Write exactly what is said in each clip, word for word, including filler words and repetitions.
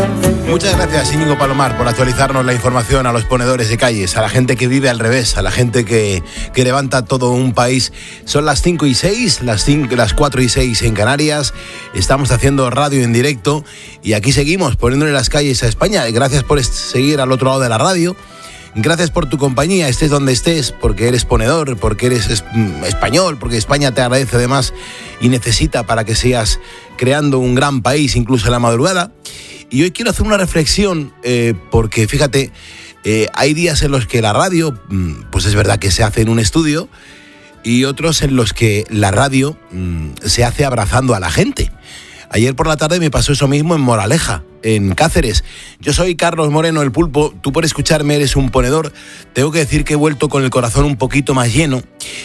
Muchas gracias, Íñigo Palomar, por actualizarnos la información a los ponedores de calles, a la gente que vive al revés, a la gente que, que levanta todo un país. Son las cinco y seis, las, cinco, las cuatro y seis en Canarias. Estamos haciendo radio en directo y aquí seguimos poniéndole las calles a España. Gracias por seguir al otro lado de la radio. Gracias por tu compañía, estés donde estés, porque eres ponedor, porque eres es, español, porque España te agradece además y necesita para que sigas creando un gran país, incluso en la madrugada. Y hoy quiero hacer una reflexión, eh, porque fíjate, eh, hay días en los que la radio, pues es verdad que se hace en un estudio, y otros en los que la radio mmm, se hace abrazando a la gente. Ayer por la tarde me pasó eso mismo en Moraleja, en Cáceres. Yo soy Carlos Moreno, el Pulpo. Tú por escucharme eres un ponedor. Tengo que decir que he vuelto con el corazón un poquito más lleno.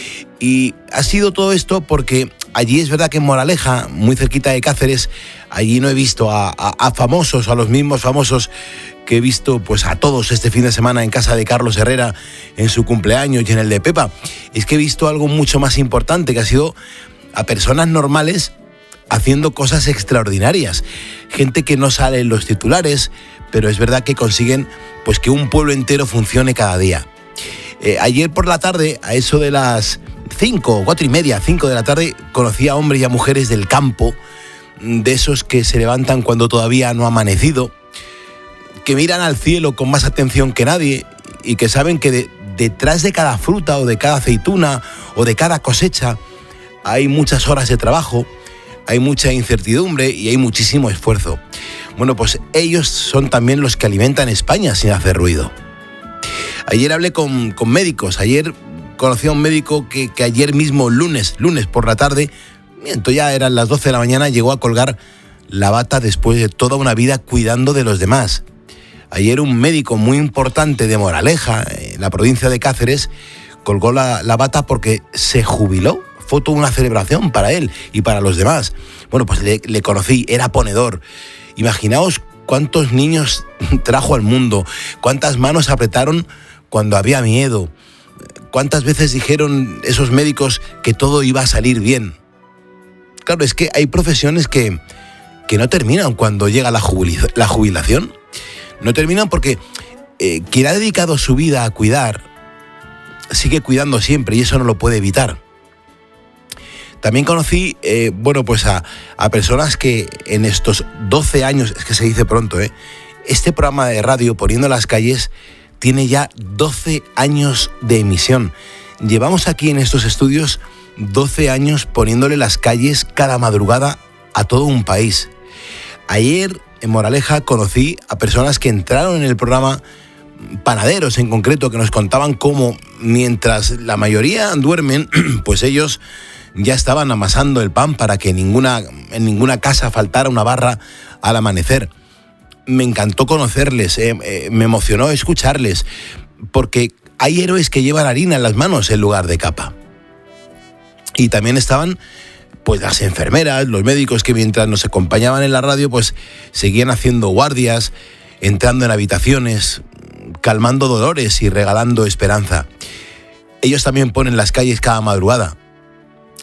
Y ha sido todo esto porque allí es verdad que en Moraleja, muy cerquita de Cáceres, allí no he visto a, a, a famosos, a los mismos famosos que he visto pues a todos este fin de semana en casa de Carlos Herrera, en su cumpleaños y en el de Pepa. Es que he visto algo mucho más importante, que ha sido a personas normales haciendo cosas extraordinarias. Gente que no sale en los titulares, pero es verdad que consiguen pues que un pueblo entero funcione cada día. Eh, ayer por la tarde, a eso de las cinco, cuatro y media, cinco de la tarde, conocí a hombres y a mujeres del campo, de esos que se levantan cuando todavía no ha amanecido, que miran al cielo con más atención que nadie y que saben que de, detrás de cada fruta o de cada aceituna o de cada cosecha hay muchas horas de trabajo, hay mucha incertidumbre y hay muchísimo esfuerzo. Bueno, pues ellos son también los que alimentan España sin hacer ruido. Ayer hablé con, con médicos, ayer conocí a un médico que, que ayer mismo, lunes, lunes por la tarde, miento, ya eran las doce de la mañana, llegó a colgar la bata después de toda una vida cuidando de los demás. Ayer un médico muy importante de Moraleja, en la provincia de Cáceres, colgó la, la bata porque se jubiló. Fue toda una celebración para él y para los demás. Bueno, pues le, le conocí, era ponedor. Imaginaos cuántos niños trajo al mundo, cuántas manos apretaron cuando había miedo, cuántas veces dijeron esos médicos que todo iba a salir bien. Claro, es que hay profesiones que, que no terminan cuando llega la, jubila, la jubilación. No terminan porque eh, quien ha dedicado su vida a cuidar sigue cuidando siempre y eso no lo puede evitar. También conocí, eh, bueno, pues a, a personas que en estos doce años, es que se dice pronto, ¿eh? Este programa de radio, Poniendo las Calles, tiene ya doce años de emisión. Llevamos aquí en estos estudios doce años poniéndole las calles cada madrugada a todo un país. Ayer en Moraleja conocí a personas que entraron en el programa, panaderos en concreto, que nos contaban cómo mientras la mayoría duermen, pues ellos ya estaban amasando el pan para que ninguna, en ninguna casa faltara una barra al amanecer. Me encantó conocerles, eh, eh, me emocionó escucharles, porque hay héroes que llevan harina en las manos en lugar de capa. Y también estaban pues las enfermeras, los médicos que mientras nos acompañaban en la radio pues seguían haciendo guardias, entrando en habitaciones, calmando dolores y regalando esperanza. Ellos también ponen las calles cada madrugada.